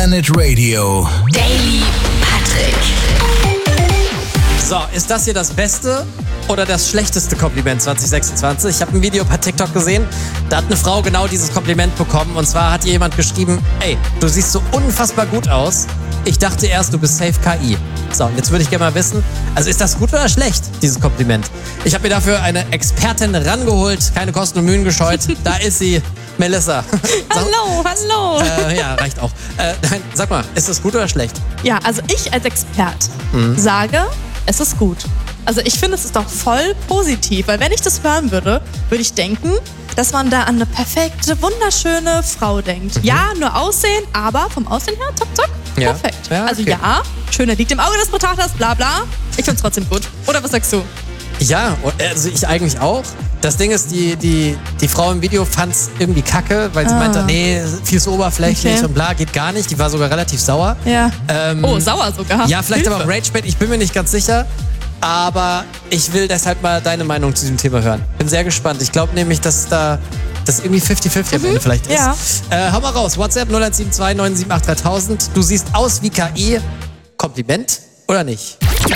Planet Radio. Daily Patrick. So, ist das hier das beste oder das schlechteste Kompliment 2026? Ich habe ein Video per TikTok gesehen, da hat eine Frau genau dieses Kompliment bekommen. Und zwar hat ihr jemand geschrieben, ey, du siehst so unfassbar gut aus. Ich dachte erst, du bist safe KI. So, und jetzt würde ich gerne mal wissen, also ist das gut oder schlecht, dieses Kompliment? Ich habe mir dafür eine Expertin rangeholt, keine Kosten und Mühen gescheut. Da ist sie, Melissa. Hallo. Ja, reicht auch. Nein, sag mal, ist das gut oder schlecht? Ja, also ich als Expert sage, es ist gut. Also ich finde, es ist doch voll positiv, weil wenn ich das hören würde, würde ich denken, dass man da an eine perfekte, wunderschöne Frau denkt. Ja, nur Aussehen, aber vom Aussehen her, zack, zack, Ja. perfekt. Ja, Also okay. ja, schöner liegt im Auge des Betrachters, bla bla. Ich find's trotzdem gut. Oder was sagst du? Ja, also ich eigentlich auch. Das Ding ist, die Frau im Video fand's irgendwie kacke, weil sie meinte, nee, viel zu oberflächlich Okay. und bla, geht gar nicht. Die war sogar relativ sauer. Ja. Sauer sogar. Ja, vielleicht Hilfe. aber auch Ragebait, ich bin mir nicht ganz sicher. Aber ich will deshalb mal deine Meinung zu diesem Thema hören. Bin sehr gespannt. Ich glaube nämlich, dass das irgendwie 50-50 am Ende vielleicht ist. ja. Hau mal raus. WhatsApp 0172 978 3000. Du siehst aus wie KI. Kompliment oder nicht?